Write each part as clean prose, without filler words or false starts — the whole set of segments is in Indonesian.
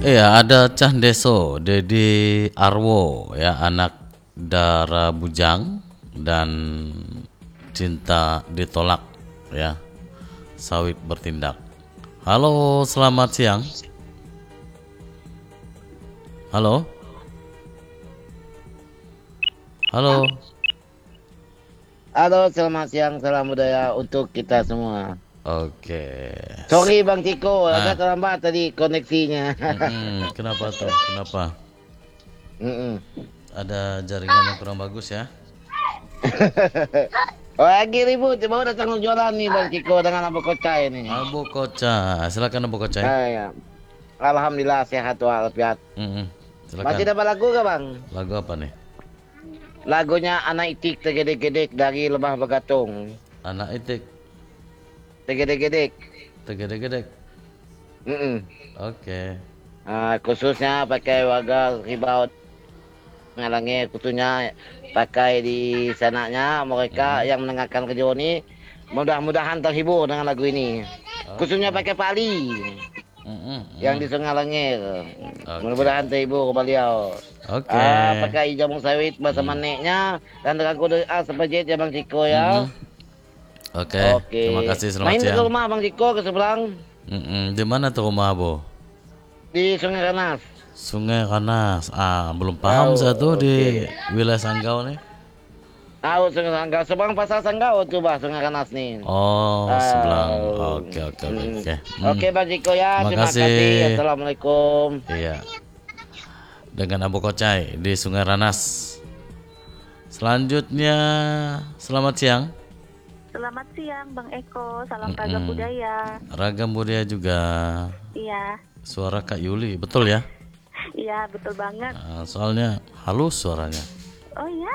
Iya, ada Cah Deso, Dedi Arwo, ya, anak Dara Bujang dan Cinta Ditolak, ya, Sawit Bertindak. Halo, selamat siang. Halo, halo. Halo, selamat siang, salam budaya untuk kita semua. Oke. Sorry Bang Ciko, agak Ah, terlambat tadi koneksinya. kenapa tuh? Kenapa? Mm-mm. Ada jaringan yang kurang bagus ya? Oh, lagi ribut, baru datang jualan nih Bang Ciko dengan Abu Kocai ini. Abu Koca, silakan Abu Koca. Ya. Alhamdulillah sehat walafiat. Masih Silakan. dapat lagu gak Bang? Lagu apa nih? Lagunya Anak Itik Tegedek-gedek dari Lebah Begatung. Anak itik, Tegedek-gedek. tegedek-gedek. Mm-mm. Oke. Khususnya pakai warga ribau ngalangi kutunya pakai di sananya mereka yang mendengarkan radio ini mudah-mudahan terhibur dengan lagu ini. Khususnya pakai Pali yang di Sungai Langir. Mudah-mudahan terhibur beliau. Oke. Pakai jamu sawit bersama neknya dan lagu doa sebajet ya Bang Ciko ya. Oke. Terima kasih, selamat Main ke siang. rumah Bang Ciko ke seberang Di mana tuh rumah Abu? di Sungai Kanas. Sungai Kanas. Belum paham saya tuh di wilayah Sanggau nih. Tahu Sungai Sanggau, seberang pasar Sanggau tuh Bah Sungai Kanas nih. Oh, sebelah. Oke. Oke Bang Ciko ya, Terima terima kasih. kasih. Assalamualaikum. Iya. Dengan Abu Kocai di Sungai Ranas. Selanjutnya, selamat siang. Selamat siang Bang Eko, salam ragam budaya. Ragam budaya juga. Iya, Suara Kak Yuli, betul ya? iya betul banget. Soalnya halus suaranya. Oh iya,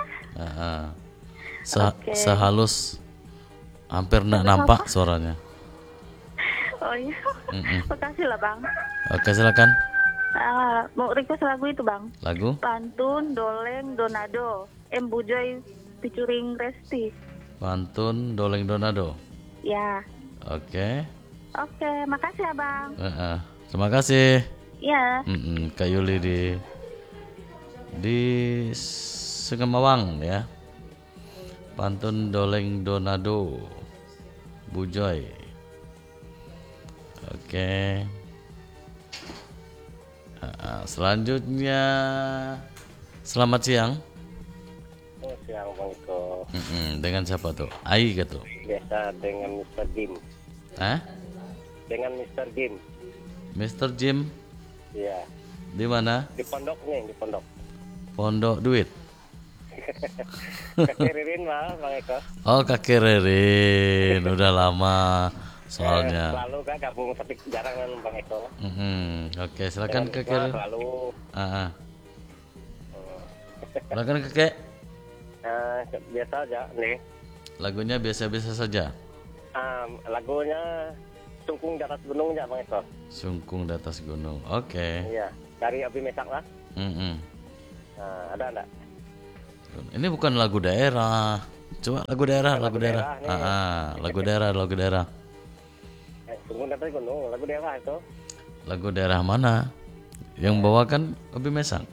Oke. Sehalus hampir nggak nampak suaranya. oh iya. Makasih lah Bang. Oke, silakan. Mau request lagu itu Bang. Lagu Pantun, Doleng, Donado, Bujoy featuring Resti. Pantun Doleng Donado. Ya, Oke. oke, makasih ya Bang. Terima kasih. Iya. Kak Yuli di Sungamawang ya. Pantun Doleng Donado Bujoy. Oke. Selanjutnya, selamat siang. Siang Bang Iko. Dengan siapa tuh? Ai gitu. Biasa dengan Mr. Jim. Dengan Mr. Jim. Mr. Jim Iya. di mana? Di pondok nih, di pondok. Pondok Duit. Kekiririn mah Bang Eko. Oh, Kakek Ririn. Udah lama soalnya. Selalu kan gabung tapi jarang kan Bang Eko. Oke, silakan Dengan Kakek. Iko selalu. Silakan Kakek. Biasa aja nih. Lagunya biasa-biasa saja. Lagunya Sungkung di atas gunung ya Bang Eko. Sungkung di atas gunung. Oke. Iya. Dari Abi Mesak lah. Ada enggak? Ini bukan lagu daerah. Coba lagu daerah, lagu daerah. Lagu daerah. Sungkung di atas gunung, lagu daerah itu. Lagu daerah mana? Yang bawakan Abi Mesak.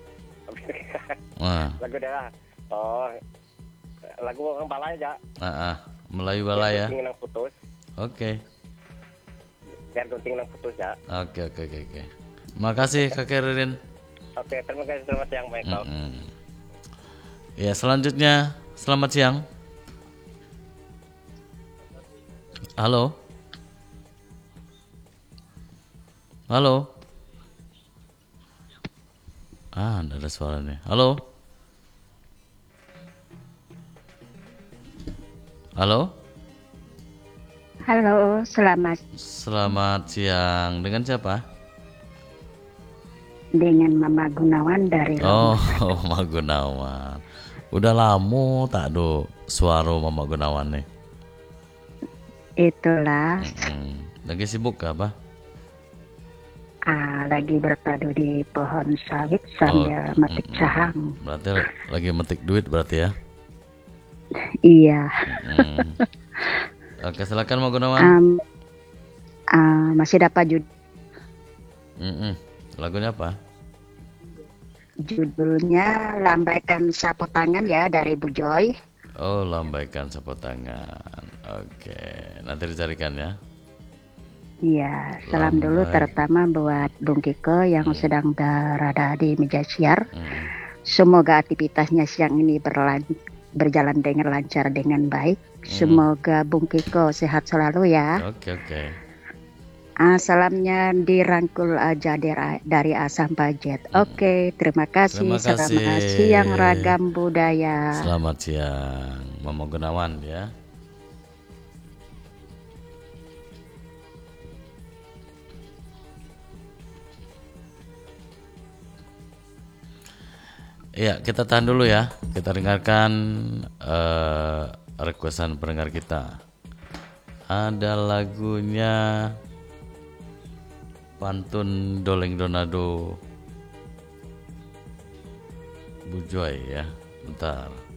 Lagu daerah. Oh. Lagu orang Balai aja. Melayu Balai ya. Gunting nang putus. Oke. Biar gunting nang putus ya. Oke. Makasih Kakek Ririn. Oke, terima kasih, selamat siang Bang Eko. Ya, selanjutnya selamat siang. Halo. Enggak ada suaranya. Halo. Halo, selamat siang. Dengan siapa? dengan Mama Gunawan dari Mama Gunawan. Udah lama tak do suara Mama Gunawan nih. Itulah. Lagi sibuk gak apa? Lagi berpadu di pohon sawit sambil metik cahang. Berarti lagi metik duit berarti ya? Iya. Oke, silakan Mama Gunawan. Masih dapat judul. Lagunya apa? Judulnya Lambaikan Sapu Tangan ya, dari Bu Joy. Oh, lambaikan sapu tangan. Oke, nanti dicarikan ya. Iya, salam dulu terutama buat Bung Kiko yang sedang berada di meja siar. Semoga aktivitasnya siang ini berjalan dengan lancar dengan baik. Semoga Bung Kiko sehat selalu ya. Oke. Salamnya dirangkul aja dari A sampai Z. Oke, terima kasih. Selamat siang Ragam Budaya. Selamat siang, Mama Gunawan ya. Iya, kita tahan dulu ya. Kita dengarkan requestan pendengar kita. Ada lagunya Pantun Doleng Donado Bu Joy ya. Bentar.